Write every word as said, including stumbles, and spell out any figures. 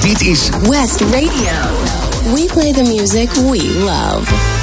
Dit is West Radio. We play the music we love.